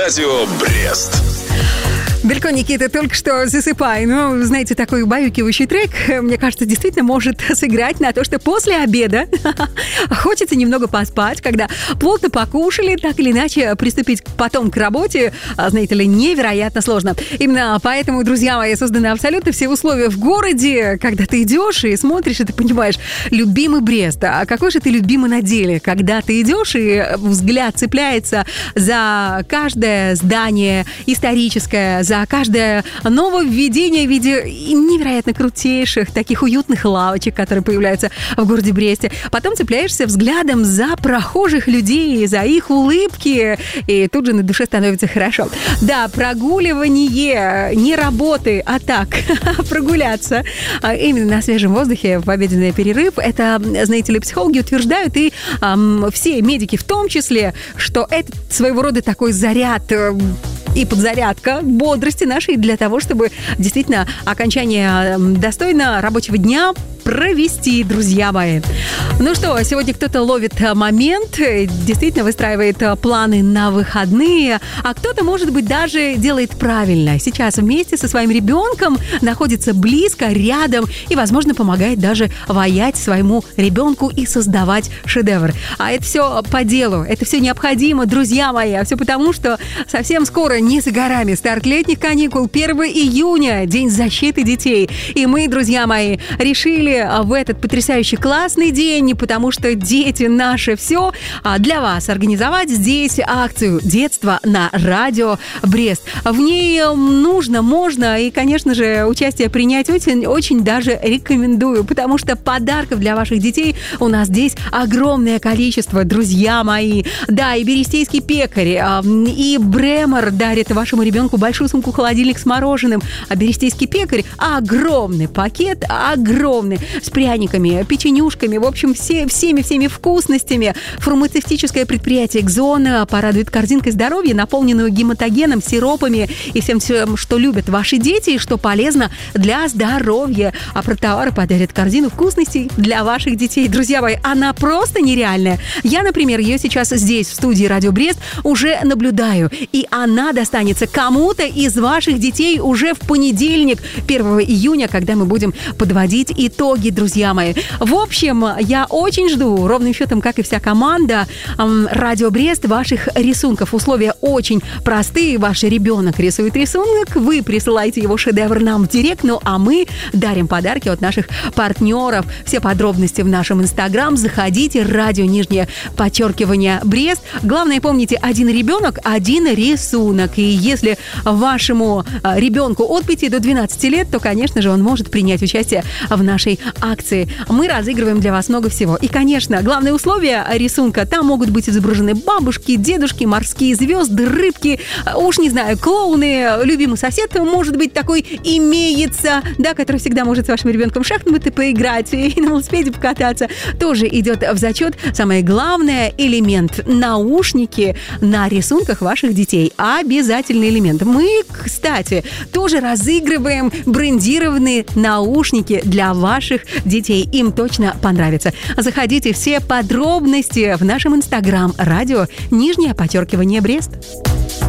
Радио Брест. Далеко, Никита, только что «Засыпай». Ну, знаете, такой убаюкивающий трек, мне кажется, действительно может сыграть на то, что после обеда хочется немного поспать, когда плотно покушали, так или иначе приступить потом к работе, знаете ли, невероятно сложно. Именно поэтому, друзья мои, созданы абсолютно все условия в городе, когда ты идешь и смотришь, и ты понимаешь, любимый Брест, а какой же ты любимый на деле, когда ты идешь и взгляд цепляется за каждое здание историческое, за каждое нововведение в виде невероятно крутейших, таких уютных лавочек, которые появляются в городе Бресте. Потом цепляешься взглядом за прохожих людей, за их улыбки, и тут же на душе становится хорошо. Да, прогуливание, не работы, а так, прогуляться именно на свежем воздухе в обеденный перерыв. Это, знаете ли, психологи утверждают, и все медики в том числе, что это своего рода такой заряд и подзарядка бодрости нашей для того, чтобы действительно окончание достойно рабочего дня провести, друзья мои. Ну что, сегодня кто-то ловит момент, действительно выстраивает планы на выходные, а кто-то, может быть, даже делает правильно. Сейчас вместе со своим ребенком находится близко, рядом и, возможно, помогает даже ваять своему ребенку и создавать шедевр. А это все по делу, это все необходимо, друзья мои, а все потому, что совсем скоро, не за горами, старт летних каникул, 1 июня, День защиты детей. И мы, друзья мои, решили в этот потрясающий классный день, потому что дети наше все, для вас организовать здесь акцию «Детство на радио Брест». В ней нужно, можно и, конечно же, участие принять очень даже рекомендую, потому что подарков для ваших детей у нас здесь огромное количество, друзья мои. Да, и берестейский пекарь, и Бремер дарит вашему ребенку большую сумку-холодильник с мороженым, а берестейский пекарь огромный пакет, огромный, с пряниками, печенюшками, в общем, всеми вкусностями. Фармацевтическое предприятие «Экзон» порадует корзинкой здоровья, наполненную гематогеном, сиропами и всем, что любят ваши дети и что полезно для здоровья. А про товары подарят корзину вкусностей для ваших детей. Друзья мои, она просто нереальная. Я, например, ее сейчас здесь, в студии «Радио Брест», уже наблюдаю. И она достанется кому-то из ваших детей уже в понедельник, 1 июня, когда мы будем подводить итоги, друзья мои. В общем, я очень жду, ровным счетом, как и вся команда «Радио Брест», ваших рисунков. Условия очень простые. Ваш ребенок рисует рисунок, вы присылаете его шедевр нам в директ, ну а мы дарим подарки от наших партнеров. Все подробности в нашем инстаграм. Заходите, радио _, Брест. Главное, помните, один ребенок, один рисунок. И если вашему ребенку от 5 до 12 лет, то, конечно же, он может принять участие в нашей акции. Мы разыгрываем для вас много всего. И, конечно, главное условие рисунка, там могут быть изображены бабушки, дедушки, морские звезды, рыбки, уж не знаю, клоуны, любимый сосед, может быть, такой имеется, да, который всегда может с вашим ребенком в шахматы поиграть и на велосипеде покататься, тоже идет в зачет. Самое главное — элемент — наушники на рисунках ваших детей. Обязательный элемент. Мы, кстати, тоже разыгрываем брендированные наушники для ваших детей. Им точно понравится. Заходите, все подробности в нашем инстаграм радио _, Брест.